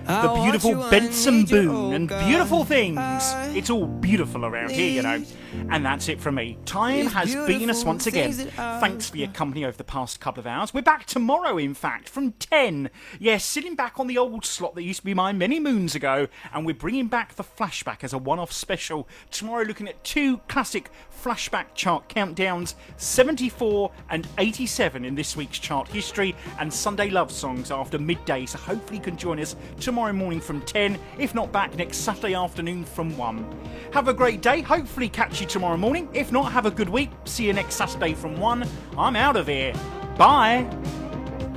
the beautiful Benson Boone, and beautiful things. It's all beautiful around here, you know. And that's it from me. Time has been us once again. Thanks for your company over the past couple of hours. We're back tomorrow, in fact, from 10. Yes, sitting back on the old slot that used to be mine many moons ago, and we're bringing back the flashback as a one-off special. Tomorrow looking at two classic flashback chart countdowns, 74 and 87 in this week's chart history, and Sunday love songs after midday, so hopefully you can join us tomorrow morning from 10, if not back next Saturday afternoon from 1. Have a great day, hopefully catch you tomorrow morning. If not, have a good week. See you next Saturday from 1. I'm out of here. Bye.